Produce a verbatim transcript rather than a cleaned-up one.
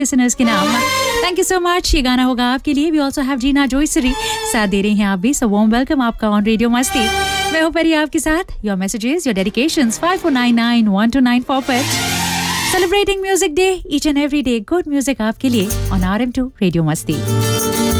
Listeners के नाम। Thank you so much. ये गाना होगा आपके लिए। वी ऑल्सो हैव जीना जोईसरी साथ दे रही हैं आप भी। सो वार्म वेलकम आपका ऑन रेडियो मस्ती। मैं हूं परी आपके साथ। Your messages, your dedications five four nine nine one two nine four पर celebrating music day each and every day. Good music आपके लिए on R M to radio मस्ती।